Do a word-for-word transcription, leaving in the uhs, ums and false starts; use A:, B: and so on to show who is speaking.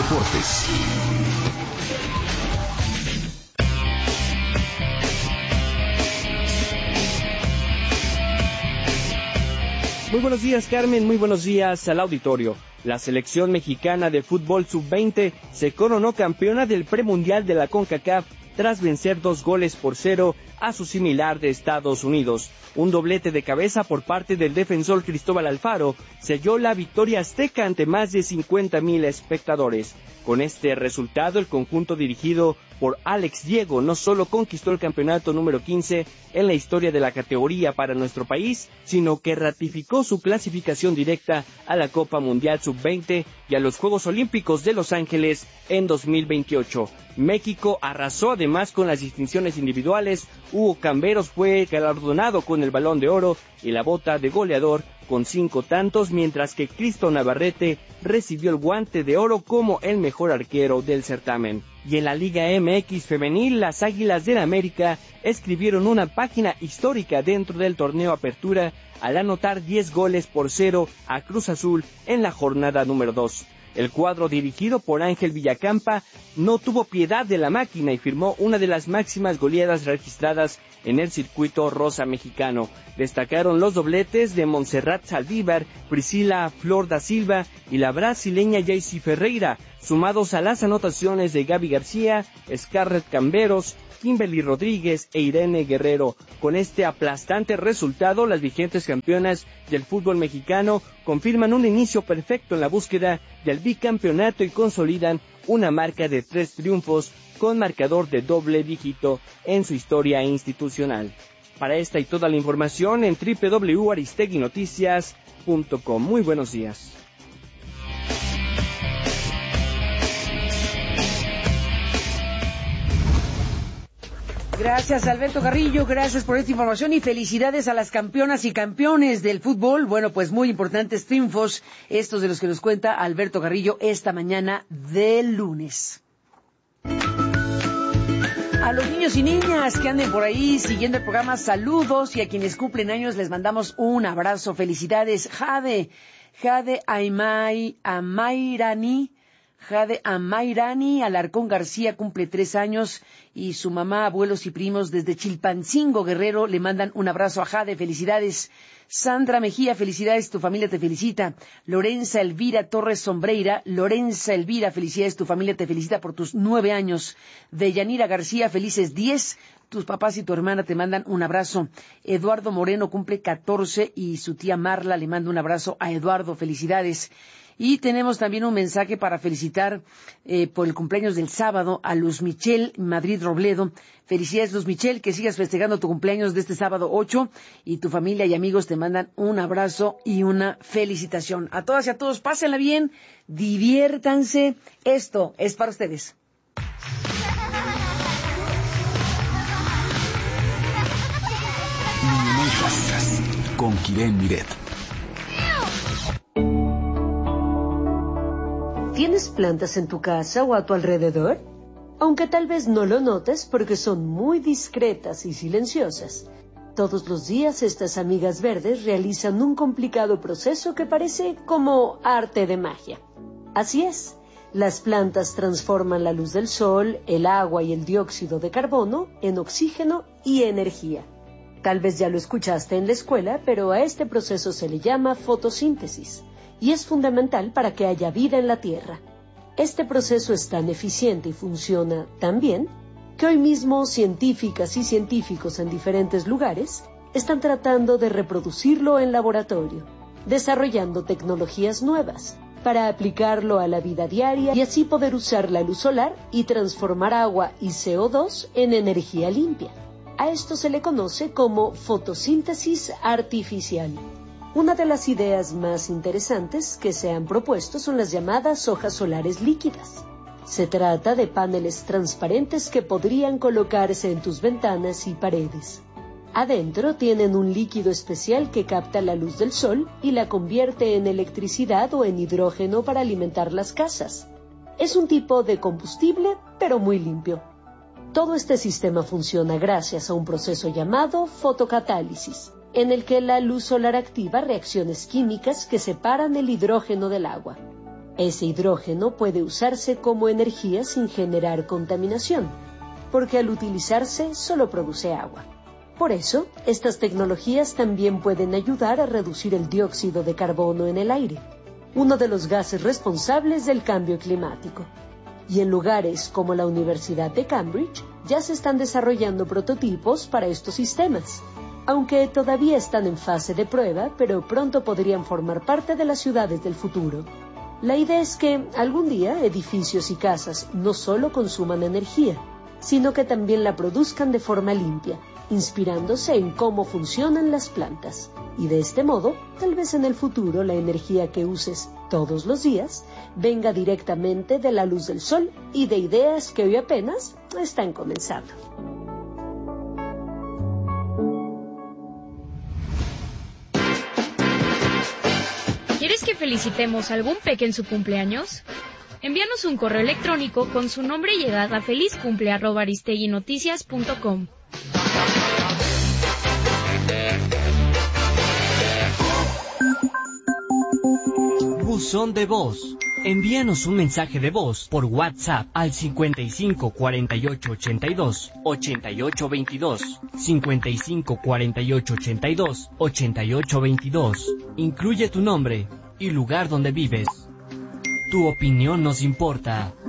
A: Deportes.
B: Muy buenos días, Carmen, muy buenos días al auditorio. La selección mexicana de fútbol sub veinte se coronó campeona del premundial de la CONCACAF tras vencer dos goles por cero a su similar de Estados Unidos. Un doblete de cabeza por parte del defensor Cristóbal Alfaro selló la victoria azteca ante más de cincuenta mil espectadores. Con este resultado, el conjunto dirigido por Alex Diego no solo conquistó el campeonato número quince en la historia de la categoría para nuestro país, sino que ratificó su clasificación directa a la Copa Mundial sub veinte y a los Juegos Olímpicos de Los Ángeles en dos mil veintiocho. México arrasó además con las distinciones individuales. Hugo Camberos fue galardonado con el Balón de Oro y la bota de goleador con cinco tantos, mientras que Cristo Navarrete recibió el Guante de Oro como el mejor arquero del certamen. Y en la Liga M X femenil, las Águilas del América escribieron una página histórica dentro del torneo Apertura al anotar diez goles por cero a Cruz Azul en la jornada número dos. El cuadro dirigido por Ángel Villacampa no tuvo piedad de la máquina y firmó una de las máximas goleadas registradas en el circuito rosa mexicano. Destacaron los dobletes de Montserrat Saldívar, Priscila Flor da Silva y la brasileña Jaycee Ferreira, sumados a las anotaciones de Gaby García, Scarlett Camberos, Kimberly Rodríguez e Irene Guerrero. Con este aplastante resultado, las vigentes campeonas del fútbol mexicano confirman un inicio perfecto en la búsqueda del bicampeonato y consolidan una marca de tres triunfos con marcador de doble dígito en su historia institucional. Para esta y toda la información en doble u doble u doble u punto aristegui noticias punto com. Muy buenos días.
C: Gracias, Alberto Carrillo, gracias por esta información y felicidades a las campeonas y campeones del fútbol. Bueno, pues muy importantes triunfos, estos de los que nos cuenta Alberto Carrillo esta mañana del lunes. A los niños y niñas que anden por ahí siguiendo el programa, saludos, y a quienes cumplen años les mandamos un abrazo. Felicidades, Jade, Jade Aymay, Amairani, Jade Amairani Alarcón García cumple tres años y su mamá, abuelos y primos desde Chilpancingo, Guerrero, le mandan un abrazo a Jade. Felicidades. Sandra Mejía, felicidades, tu familia te felicita. Lorenza Elvira Torres Sombreira, Lorenza Elvira, felicidades, tu familia te felicita por tus nueve años. Deyanira García, felices diez. Tus papás y tu hermana te mandan un abrazo. Eduardo Moreno cumple catorce y su tía Marla le manda un abrazo a Eduardo. Felicidades. Y tenemos también un mensaje para felicitar eh, por el cumpleaños del sábado a Luz Michel Madrid Robledo. Felicidades, Luz Michel, que sigas festejando tu cumpleaños de este sábado ocho y tu familia y amigos te mandan un abrazo y una felicitación. A todas y a todos, pásenla bien, diviértanse. Esto es para ustedes.
A: Niñas con Kiren Miret.
D: ¿Tienes plantas en tu casa o a tu alrededor? Aunque tal vez no lo notes porque son muy discretas y silenciosas, todos los días estas amigas verdes realizan un complicado proceso que parece como arte de magia. Así es, las plantas transforman la luz del sol, el agua y el dióxido de carbono en oxígeno y energía. Tal vez ya lo escuchaste en la escuela, pero a este proceso se le llama fotosíntesis. Y es fundamental para que haya vida en la Tierra. Este proceso es tan eficiente y funciona tan bien que hoy mismo científicas y científicos en diferentes lugares están tratando de reproducirlo en laboratorio, desarrollando tecnologías nuevas para aplicarlo a la vida diaria y así poder usar la luz solar y transformar agua y C O dos en energía limpia. A esto se le conoce como fotosíntesis artificial. Una de las ideas más interesantes que se han propuesto son las llamadas hojas solares líquidas. Se trata de paneles transparentes que podrían colocarse en tus ventanas y paredes. Adentro tienen un líquido especial que capta la luz del sol y la convierte en electricidad o en hidrógeno para alimentar las casas. Es un tipo de combustible, pero muy limpio. Todo este sistema funciona gracias a un proceso llamado fotocatálisis, en el que la luz solar activa reacciones químicas que separan el hidrógeno del agua. Ese hidrógeno puede usarse como energía sin generar contaminación, porque al utilizarse solo produce agua. Por eso, estas tecnologías también pueden ayudar a reducir el dióxido de carbono en el aire, uno de los gases responsables del cambio climático. Y en lugares como la Universidad de Cambridge ya se están desarrollando prototipos para estos sistemas, aunque todavía están en fase de prueba, pero pronto podrían formar parte de las ciudades del futuro. La idea es que algún día edificios y casas no solo consuman energía, sino que también la produzcan de forma limpia, inspirándose en cómo funcionan las plantas. Y de este modo, tal vez en el futuro la energía que uses todos los días venga directamente de la luz del sol y de ideas que hoy apenas están comenzando.
E: ¿Quieres que felicitemos a algún peque en su cumpleaños? Envíanos un correo electrónico con su nombre y edad a felizcumple arroba aristeguinoticias punto com.
B: Buzón de voz. Envíanos un mensaje de voz por WhatsApp al cincuenta y cinco cuarenta y ocho ochenta y dos ochenta y ocho veintidós, cincuenta y cinco cuarenta y ocho ochenta y dos ochenta y ocho veintidós. Incluye tu nombre y lugar donde vives. Tu opinión nos importa.